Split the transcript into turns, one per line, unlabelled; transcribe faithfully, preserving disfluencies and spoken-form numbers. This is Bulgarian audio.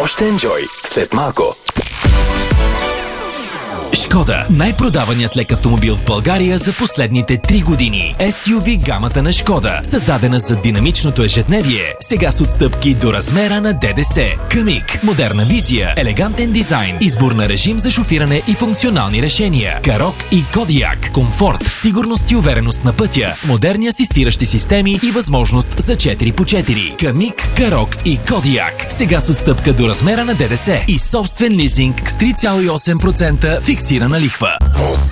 Още енджой след малко.
Шкода. Най-продаваният лек автомобил в България за последните три години. ес ю ви гамата на Шкода. Създадена за динамичното ежедневие. Сега с отстъпки до размера на ДДС. Камик. Модерна визия. Елегантен дизайн. Избор на режим за шофиране и функционални решения. Карок и Кодиак. Комфорт, сигурност и увереност на пътя. С модерни асистиращи системи и възможност за четири по четири. Камик, Карок и Кодиак. Сега с отстъпка до размера на ДДС. И собствен лизинг с три цяло и осем процента фиксирана лихва.